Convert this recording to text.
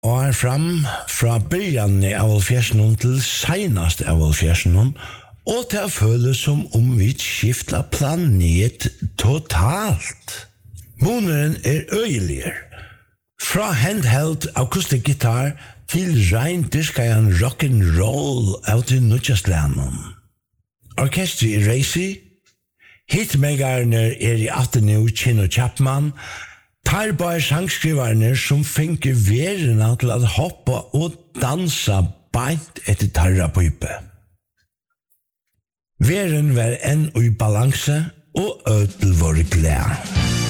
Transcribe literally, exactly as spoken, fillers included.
og er fram fra byrjan av fjærsen til senast av fjærsen, og til å føle som om vi skifter planet totalt. Måneden er øyeliger. Fra handheld acoustic guitar til rein diskajan rock'n'roll av til nødjastlænen. Orkestret er racy, hitmegarne er i attenu Chino Chapman, tar bare sangskriverne som finker verena til å hoppa og dansa beint etter tarrapype. Veren var enn i balanse og ødel var glad.